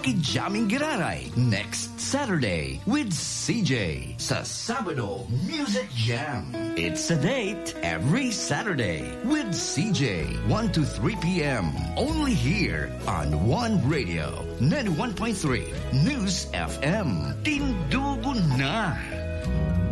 Makijaming Giraray next Saturday with CJ sa Sabado Music Jam. It's a date every Saturday with CJ 1 to 3 p.m. only here on One Radio 91.3 News FM. Tindugo na!